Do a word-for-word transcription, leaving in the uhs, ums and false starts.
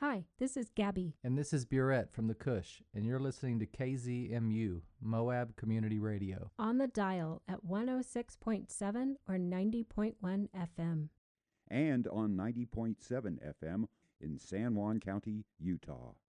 Hi, this is Gabby. And this is Burette from the Cush, and you're listening to K Z M U, Moab Community Radio. On the dial at one oh six point seven or ninety point one F M. And on ninety point seven F M in San Juan County, Utah.